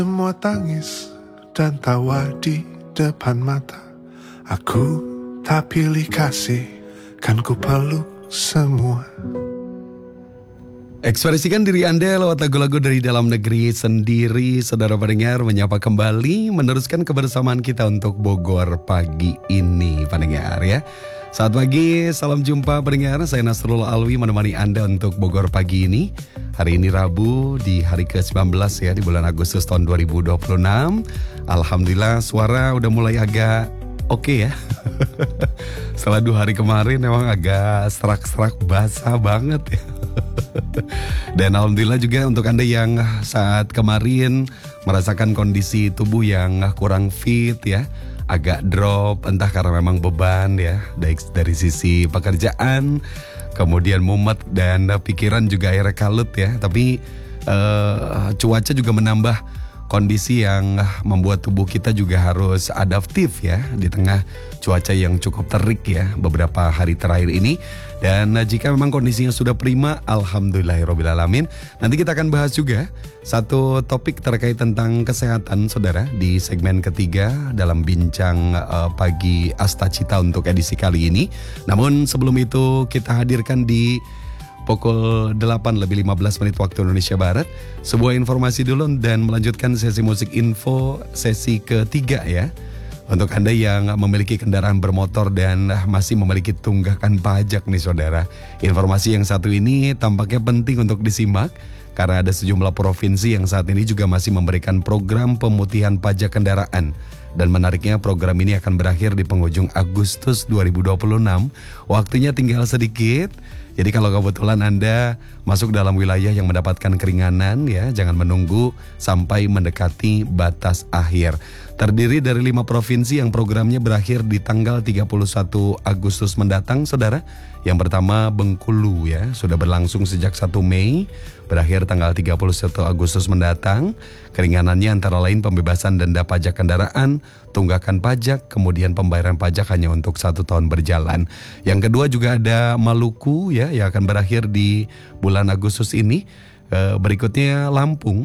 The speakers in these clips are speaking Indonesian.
Semua tangis dan tawa di depan mata. Aku tak pilih kasih, kan ku peluk semua. Ekspresikan diri Anda lewat lagu-lagu dari dalam negeri sendiri. Saudara pendengar, menyapa kembali, meneruskan kebersamaan kita untuk Bogor pagi ini, pendengar ya. Selamat pagi, salam jumpa pendengar. Saya Nasrul Alwi menemani Anda untuk Bogor pagi ini. Hari ini Rabu di hari ke-19 ya, di bulan Agustus tahun 2026. Alhamdulillah suara udah mulai agak oke ya. Setelah 2 hari kemarin memang agak serak-serak basah banget ya. Dan alhamdulillah juga untuk Anda yang saat kemarin merasakan kondisi tubuh yang kurang fit ya, agak drop entah karena memang beban ya, dari sisi pekerjaan, kemudian mumet dan pikiran juga akhirnya kalut ya. Tapi cuaca juga menambah kondisi yang membuat tubuh kita juga harus adaptif ya di tengah cuaca yang cukup terik ya beberapa hari terakhir ini. Dan jika memang kondisinya sudah prima, alhamdulillahirrabbilalamin. Nanti kita akan bahas juga satu topik terkait tentang kesehatan saudara di segmen ketiga dalam bincang pagi Astacita untuk edisi kali ini. Namun sebelum itu kita hadirkan di pukul 8:15 waktu Indonesia Barat sebuah informasi dulu dan melanjutkan sesi musik info sesi ketiga ya. Untuk Anda yang memiliki kendaraan bermotor dan masih memiliki tunggakan pajak nih saudara, informasi yang satu ini tampaknya penting untuk disimak karena ada sejumlah provinsi yang saat ini juga masih memberikan program pemutihan pajak kendaraan. Dan menariknya program ini akan berakhir di penghujung Agustus 2026. Waktunya tinggal sedikit. Jadi kalau kebetulan Anda masuk dalam wilayah yang mendapatkan keringanan ya, jangan menunggu sampai mendekati batas akhir. Terdiri dari 5 provinsi yang programnya berakhir di tanggal 31 Agustus mendatang saudara. Yang pertama Bengkulu ya, sudah berlangsung sejak 1 Mei, berakhir tanggal 31 Agustus mendatang. Keringanannya antara lain pembebasan denda pajak kendaraan, tunggakan pajak, kemudian pembayaran pajak hanya untuk 1 tahun berjalan. Yang kedua juga ada Maluku ya, yang akan berakhir di bulan Agustus ini. Berikutnya Lampung.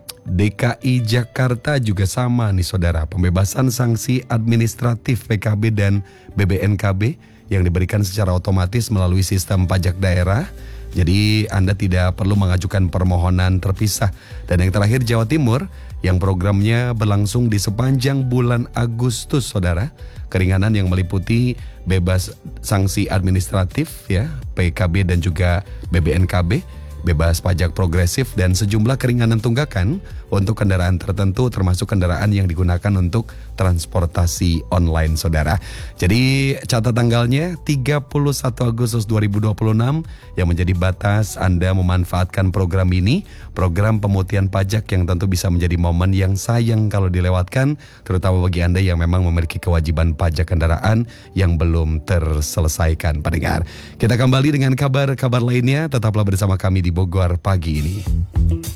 DKI Jakarta juga sama nih saudara, pembebasan sanksi administratif PKB dan BBNKB yang diberikan secara otomatis melalui sistem pajak daerah. Jadi Anda tidak perlu mengajukan permohonan terpisah. Dan yang terakhir Jawa Timur yang programnya berlangsung di sepanjang bulan Agustus saudara. Keringanan yang meliputi bebas sanksi administratif ya, PKB dan juga BBNKB, bebas pajak progresif dan sejumlah keringanan tunggakan untuk kendaraan tertentu termasuk kendaraan yang digunakan untuk transportasi online saudara. Jadi catat tanggalnya 31 Agustus 2026 yang menjadi batas Anda memanfaatkan program ini, program pemutihan pajak yang tentu bisa menjadi momen yang sayang kalau dilewatkan, terutama bagi Anda yang memang memiliki kewajiban pajak kendaraan yang belum terselesaikan pendengar. Kita kembali dengan kabar-kabar lainnya, tetaplah bersama kami di Bogor pagi ini.